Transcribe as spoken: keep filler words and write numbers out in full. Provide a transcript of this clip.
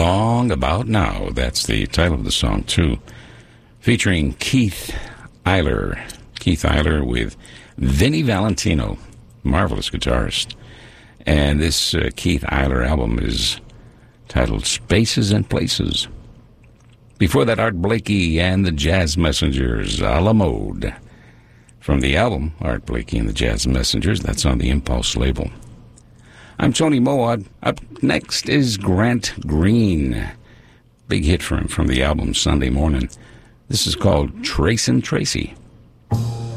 Long About Now. That's the title of the song, too. Featuring Keith Eiler. Keith Eiler with Vinnie Valentino, marvelous guitarist. And this uh, Keith Eiler album is titled Spaces and Places. Before that, Art Blakey and the Jazz Messengers, a la mode. From the album, Art Blakey and the Jazz Messengers, that's on the Impulse label. I'm Tony Moad. Up next is Grant Green. Big hit for him from the album Sunday Morning. This is called Tracin' Tracy.